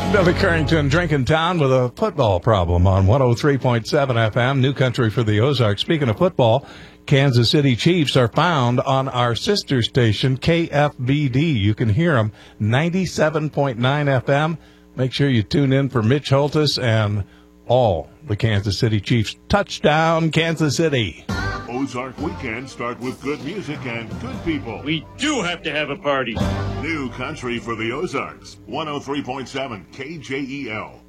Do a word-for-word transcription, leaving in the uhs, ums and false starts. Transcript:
Billy Currington drinking town with a football problem on one oh three point seven F M, New Country for the Ozarks. Speaking of football, Kansas City Chiefs are found on our sister station, K F B D. You can hear them, ninety-seven point nine F M. Make sure you tune in for Mitch Holtis and all the Kansas City Chiefs. Touchdown, Kansas City. Ozark weekends start with good music and good people. We do have to have a party. New Country for the Ozarks, one oh three point seven K J E L.